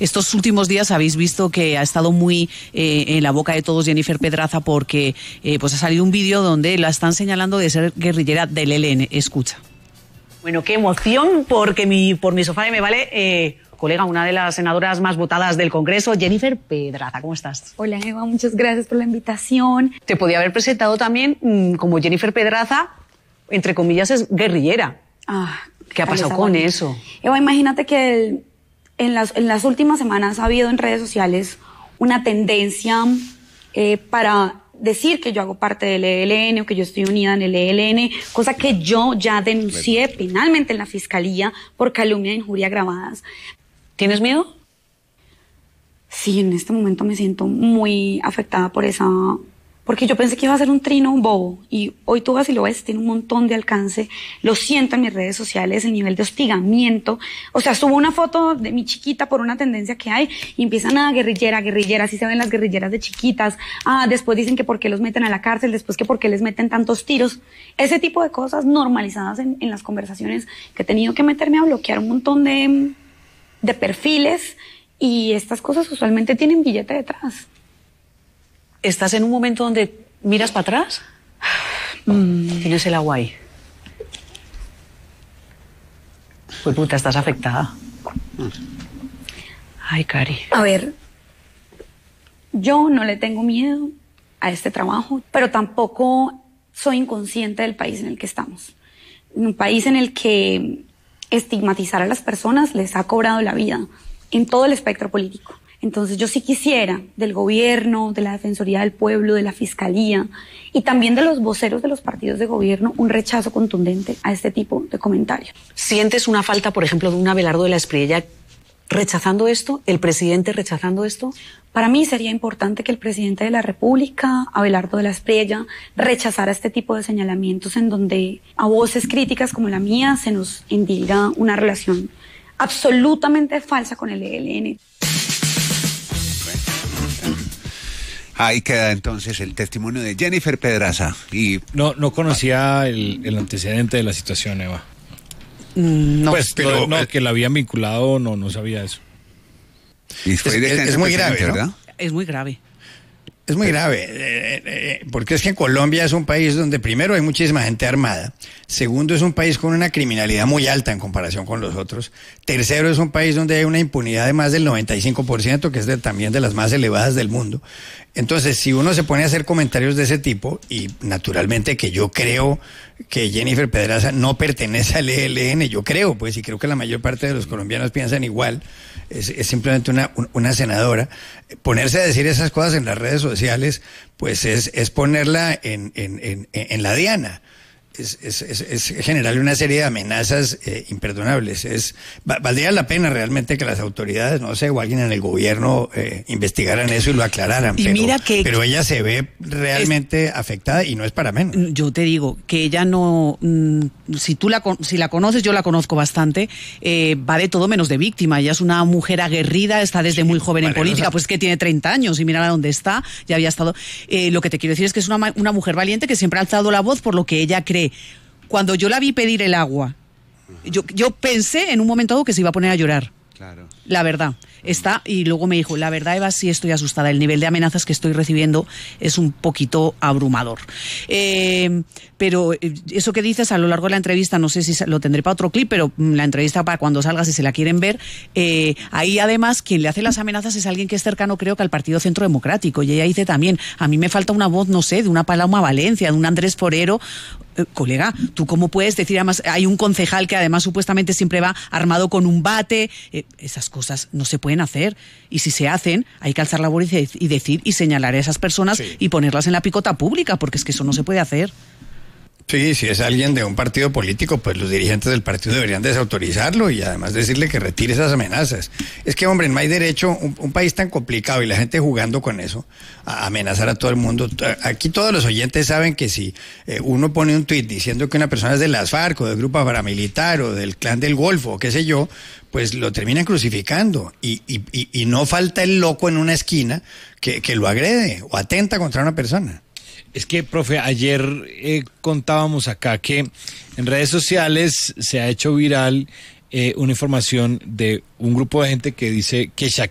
Estos últimos días habéis visto que ha estado muy en la boca de todos Jennifer Pedraza porque pues ha salido un vídeo donde la están señalando de ser guerrillera del ELN. Escucha. Bueno, qué emoción, porque por mi sofá de me vale, colega, una de las senadoras más votadas del Congreso, Jennifer Pedraza. ¿Cómo estás? Hola, Eva, muchas gracias por la invitación. Te podía haber presentado también como Jennifer Pedraza, entre comillas, es guerrillera. ¿Qué ha pasado con eso? Eva, imagínate que en las últimas semanas ha habido en redes sociales una tendencia para decir que yo hago parte del ELN o que yo estoy unida en el ELN, cosa que yo ya denuncié penalmente en la Fiscalía por calumnia e injuria agravadas. ¿Tienes miedo? Sí, en este momento me siento muy afectada porque yo pensé que iba a ser un trino bobo, y hoy tú vas y lo ves, tiene un montón de alcance, lo siento en mis redes sociales, el nivel de hostigamiento. O sea, subo una foto de mi chiquita por una tendencia que hay y empiezan a guerrillera, así se ven las guerrilleras de chiquitas. Después dicen que por qué los meten a la cárcel, después que por qué les meten tantos tiros. Ese tipo de cosas normalizadas en las conversaciones, que he tenido que meterme a bloquear un montón de perfiles, y estas cosas usualmente tienen billete detrás. ¿Estás en un momento donde miras para atrás? Tienes el agua ahí. Pues puta, estás afectada. Ay, Cari. A ver, yo no le tengo miedo a este trabajo, pero tampoco soy inconsciente del país en el que estamos. Un país en el que estigmatizar a las personas les ha cobrado la vida en todo el espectro político. Entonces yo sí quisiera del gobierno, de la Defensoría del Pueblo, de la Fiscalía y también de los voceros de los partidos de gobierno un rechazo contundente a este tipo de comentarios. ¿Sientes una falta, por ejemplo, de un Abelardo de la Espriella rechazando esto, el presidente rechazando esto? Para mí sería importante que el presidente de la República, Abelardo de la Espriella, rechazara este tipo de señalamientos en donde a voces críticas como la mía se nos indilga una relación absolutamente falsa con el ELN. Ahí queda entonces el testimonio de Jennifer Pedraza. Y no conocía el antecedente de la situación, Eva. No, pues, pero que la habían vinculado, no sabía eso. Y es muy grave, ¿no? ¿Verdad? Es muy grave. Es muy grave, porque es que Colombia es un país donde primero hay muchísima gente armada, segundo es un país con una criminalidad muy alta en comparación con los otros, tercero es un país donde hay una impunidad de más del 95%, que es también de las más elevadas del mundo. Entonces, si uno se pone a hacer comentarios de ese tipo, y naturalmente que yo creo que Jennifer Pedraza no pertenece al ELN, yo creo, pues, y creo que la mayor parte de los colombianos piensan igual, es simplemente una senadora. Ponerse a decir esas cosas en las redes sociales, pues es ponerla en la diana. Es generarle una serie de amenazas imperdonables. Valdría la pena realmente que las autoridades, no sé, o alguien en el gobierno investigaran eso y lo aclararan. Pero ella se ve realmente afectada y no es para menos. Yo te digo que ella no, si la conoces, yo la conozco bastante, va de todo menos de víctima. Ella es una mujer aguerrida, está desde muy joven en política, pues que tiene 30 años y mira dónde está, ya había estado. Lo que te quiero decir es que es una mujer valiente que siempre ha alzado la voz por lo que ella cree. Cuando yo la vi pedir el agua, yo pensé en un momento dado que se iba a poner a llorar. Claro. La verdad. Y luego me dijo, la verdad, Eva, sí estoy asustada. El nivel de amenazas que estoy recibiendo es un poquito abrumador. Pero eso que dices a lo largo de la entrevista, no sé si lo tendré para otro clip, pero la entrevista para cuando salga, si se la quieren ver, ahí además quien le hace las amenazas es alguien que es cercano, creo que al Partido Centro Democrático. Y ella dice también, a mí me falta una voz, no sé, de una Paloma Valencia, de un Andrés Forero. Colega, ¿tú cómo puedes decir? Además, hay un concejal que además supuestamente siempre va armado con un bate. Esas cosas no se pueden hacer. Y si se hacen, hay que alzar la voz y decir y señalar a esas personas y ponerlas en la picota pública, porque es que eso no se puede hacer. Sí, si es alguien de un partido político, pues los dirigentes del partido deberían desautorizarlo y además decirle que retire esas amenazas. Es que, hombre, no hay derecho, un país tan complicado y la gente jugando con eso, a amenazar a todo el mundo. Aquí todos los oyentes saben que si uno pone un tuit diciendo que una persona es de las FARC o del grupo paramilitar o del clan del Golfo o qué sé yo, pues lo terminan crucificando y no falta el loco en una esquina que lo agrede o atenta contra una persona. Es que, profe, ayer contábamos acá que en redes sociales se ha hecho viral una información de un grupo de gente que dice que